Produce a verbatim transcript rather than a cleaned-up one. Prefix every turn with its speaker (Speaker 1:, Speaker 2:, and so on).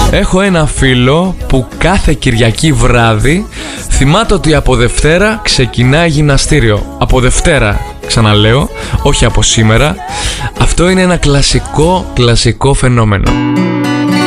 Speaker 1: Έχω ένα φίλο που κάθε Κυριακή βράδυ θυμάται ότι από Δευτέρα ξεκινάει γυμναστήριο. Από Δευτέρα, ξαναλέω, όχι από σήμερα. Αυτό είναι ένα κλασικό, κλασικό φαινόμενο.